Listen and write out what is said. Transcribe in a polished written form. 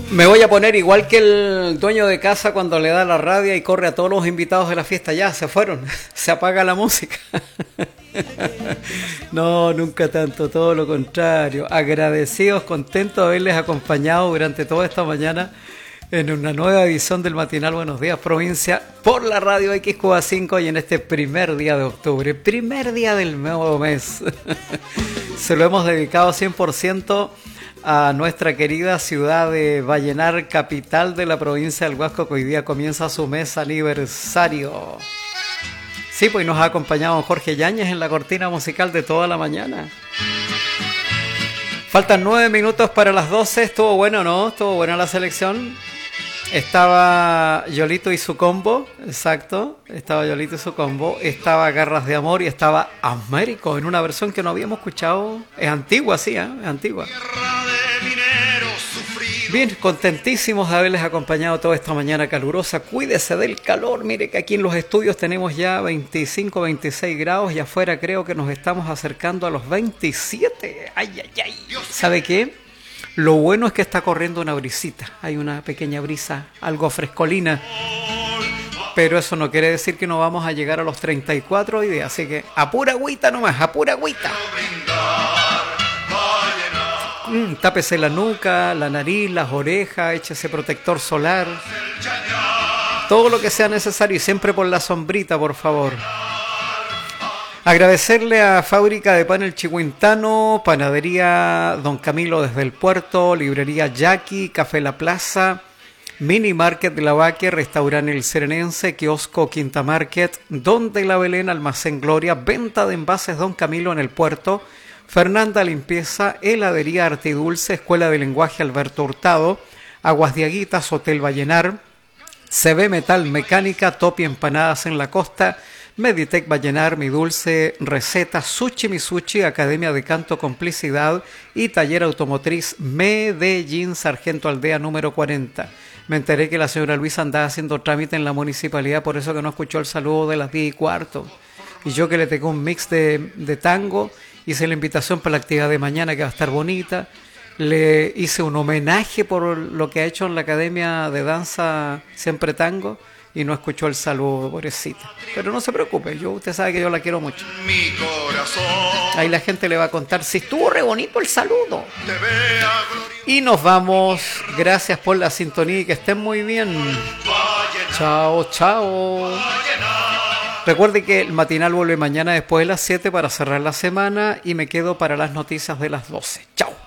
Me voy a poner igual que el dueño de casa cuando le da la rabia y corre a todos los invitados de la fiesta. Ya, se fueron, se apaga la música. No, nunca tanto, todo lo contrario. Agradecidos, contentos de haberles acompañado durante toda esta mañana en una nueva edición del Matinal Buenos Días Provincia por la radio XQA5 y en este primer día de octubre, primer día del nuevo mes. Se lo hemos dedicado 100% a nuestra querida ciudad de Vallenar, capital de la provincia del Huasco, que hoy día comienza su mes aniversario. Sí, pues nos ha acompañado Jorge Yáñez en la cortina musical de toda la mañana. Faltan 9 minutos para las 12. ¿Estuvo bueno, no? ¿Estuvo buena la selección? Estaba Yolito y su combo, exacto. Estaba Yolito y su combo. Estaba Garras de Amor y estaba Américo en una versión que no habíamos escuchado. Es antigua, sí, ¿eh? Es antigua. Bien, contentísimos de haberles acompañado toda esta mañana calurosa. Cuídese del calor. Mire que aquí en los estudios tenemos ya 25, 26 grados y afuera creo que nos estamos acercando a los 27. Ay, ay, ay. ¿Sabe qué? Lo bueno es que está corriendo una brisita. Hay una pequeña brisa, algo frescolina. Pero eso no quiere decir que no vamos a llegar a los 34 hoy día. Así que a pura agüita nomás, a pura agüita. Tápese la nuca, la nariz, las orejas, échese protector solar. Todo lo que sea necesario y siempre por la sombrita, por favor. Agradecerle a Fábrica de Pan El Chihuintano, Panadería Don Camilo desde el puerto, Librería Jackie, Café La Plaza, Mini Market de la Vaque, Restaurante El Serenense, Kiosco Quinta Market, Don de la Belén, Almacén Gloria, Venta de Envases Don Camilo en el puerto, Fernanda Limpieza, Heladería Arte y Dulce, Escuela de Lenguaje Alberto Hurtado, Aguas de Aguitas, Hotel Vallenar, CB Metal Mecánica, Topi Empanadas en la Costa, Meditec Vallenar, Mi Dulce Receta, Sushi Misuchi, Academia de Canto Complicidad y Taller Automotriz Medellín, Sargento Aldea número 40. Me enteré que la señora Luisa andaba haciendo trámite en la municipalidad, por eso que no escuchó el saludo de las 10:15. Y yo que le tengo un mix de tango, hice la invitación para la actividad de mañana que va a estar bonita. Le hice un homenaje por lo que ha hecho en la Academia de Danza Siempre Tango y no escuchó el saludo, pobrecita. Pero no se preocupe, usted sabe que yo la quiero mucho. Ahí la gente le va a contar si estuvo re bonito el saludo. Y nos vamos. Gracias por la sintonía y que estén muy bien. Chao, chao. Recuerde que el matinal vuelve mañana después de las 7 para cerrar la semana y me quedo para las noticias de las 12. Chao.